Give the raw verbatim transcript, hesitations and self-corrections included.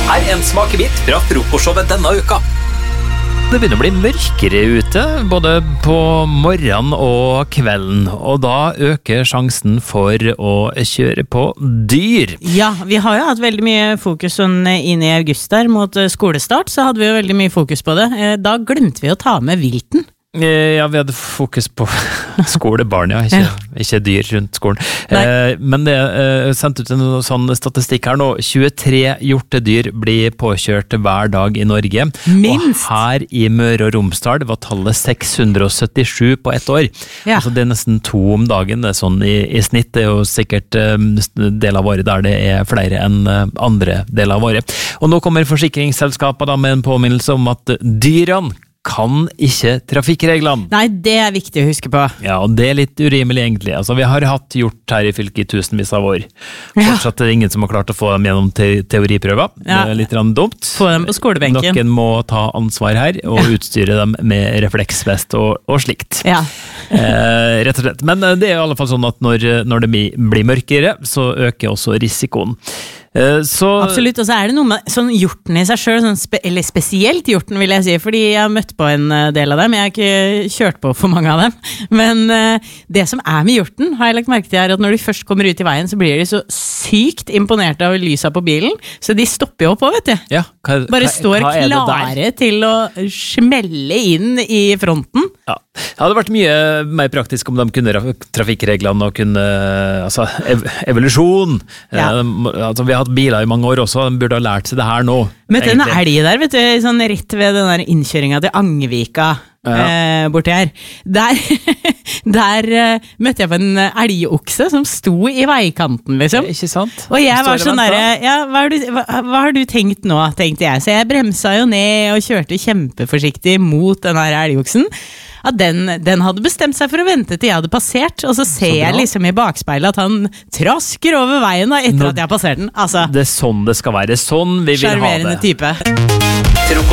Her er en smakebit fra frokostshowet denne uka. Det begynner å bli mørkere ute, både på morgenen og kvelden, og da øker sjansen for å kjøre på dyr. Ja, vi har jo hatt veldig mye fokus sånn inn i august der mot skolestart, så hadde vi jo veldig mye fokus på det. Da glemte vi å ta med vilten. Ja, vi hadde fokus på skolebarn, ja, ikke, ikke dyr rundt skolen. Eh, men det er sendt ut en sånn statistikk her nå. tjuetre hjortedyr blir påkjørt hver dag i Norge. Minst! Og her i Møre og Romsdal var tallet seks hundre syttisju på ett år. Ja. Altså det er nesten to om dagen, det er sånn i, i snitt. Det er jo sikkert eh, del av året der det er flere enn andre deler av året. Og nå kommer forsikringsselskapet da med en påminnelse om at dyrene kan ikke trafikkreglene. Nei, det er viktig å huske på. Ja, og det er litt urimelig egentlig. Altså, vi har hatt gjort her i fylket i tusenvis av år. Fortsatt er det ingen som har klart å få dem gjennom te teoriprøver. Ja. Det er litt dumt. Få dem på skolebenken. Noen må ta ansvar her, og utstyre dem med refleksvest og, og slikt. Ja. eh, rett og slett. Men det er i alle fall sånn at når, når det blir mørkere, så øker også risikoen. Så... Absolutt, og så er det noe med sånn hjorten i seg selv, sånn spe eller spesielt hjorten vil jeg si, fordi jeg har møtt på en del av dem, jeg har ikke kjørt på for mange av dem, men uh, det som er med hjorten, har jeg lagt merke til er at når de først kommer ut i veien, så blir de så sykt imponert av lysa på bilen, så de stopper jo på, vet du. Ja, hva, Bare hva, står hva klare til å smelle inn i fronten. Ja, det hadde vært mye mer praktisk om de kunne trafikkreglene og kunne, altså, ev evolusjon. Ja. Uh, altså, vi har hatt biler i mange år også, de burde ha lært seg det her nå. Møtte en elg der, vet du, sånn rett ved den der innkjøringen til Angevika, ja. eh, borti her. Der, der uh, møtte jeg på en elgokse som sto i veikanten, liksom. Ikke sant? Og jeg var sånn der, ja, hva har, du, hva, hva har du tenkt nå, tenkte jeg. Så jeg bremsa jo ned og kjørte kjempeforsiktig mot den her elgoksen. Ja, den, den hadde bestemt seg for å vente til jeg hadde passert, og så ser så jeg liksom i bakspeilet at han trasker over veien da, etter Nå, at jeg har passert den. Altså, det er sånn det skal være, sånn vi vil ha det. Charmerende type.